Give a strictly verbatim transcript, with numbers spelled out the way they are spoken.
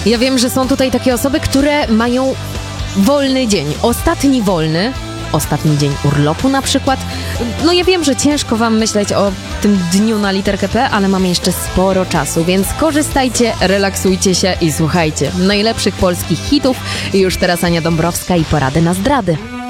Ja wiem, że są tutaj takie osoby, które mają wolny dzień, ostatni wolny, ostatni dzień urlopu na przykład. No ja wiem, że ciężko wam myśleć o tym dniu na literkę P, ale mamy jeszcze sporo czasu, więc korzystajcie, relaksujcie się i słuchajcie najlepszych polskich hitów. I już teraz Ania Dąbrowska i porady na zdrady.